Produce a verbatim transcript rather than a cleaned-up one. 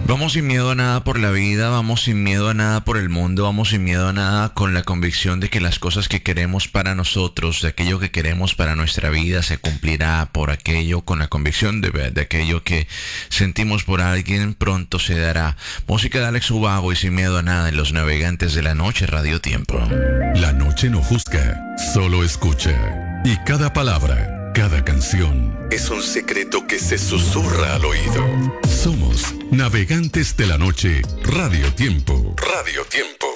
Vamos sin miedo a nada por la vida, vamos sin miedo a nada por el mundo, vamos sin miedo a nada con la convicción de que las cosas que queremos para nosotros, de aquello que queremos para nuestra vida, se cumplirá por aquello, con la convicción de, de aquello que sentimos por alguien, pronto se dará. Música de Alex Ubago y Sin Miedo a Nada en Los Navegantes de la Noche, Radio Tiempo. La noche no juzga, solo escucha. Y cada palabra, cada canción es un secreto que se susurra al oído. Somos Navegantes de la Noche, Radio Tiempo. Radio Tiempo.